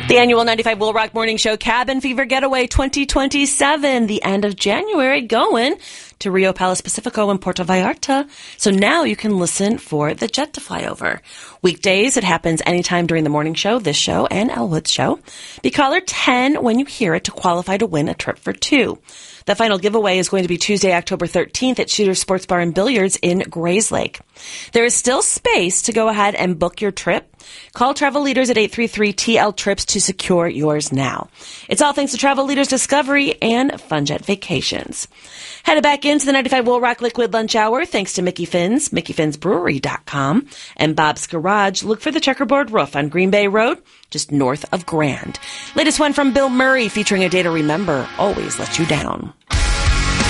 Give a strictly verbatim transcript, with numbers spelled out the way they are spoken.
The annual ninety-five Will Rock Morning Show Cabin Fever Getaway twenty twenty-seven, the end of January, going to Rio Palace Pacifico in Puerto Vallarta. So now you can listen for the jet to fly over. Weekdays, it happens anytime during the morning show, this show, and Elwood's show. Be caller ten when you hear it to qualify to win a trip for two. The final giveaway is going to be Tuesday, October thirteenth at Shooter's Sports Bar and Billiards in Grayslake. There is still space to go ahead and book your trip. Call Travel Leaders at eight three three T L Trips to secure yours now. It's all thanks to Travel Leaders Discovery and Funjet Vacations. Headed back into the ninety-five Will Rock Liquid Lunch Hour thanks to Mickey Finn's, Mickey Finns Brewery dot com, and Bob's Garage. Look for the Checkerboard Roof on Green Bay Road, just north of Grand. Latest one from Bill Murray featuring A Day to Remember, Always Let You Down.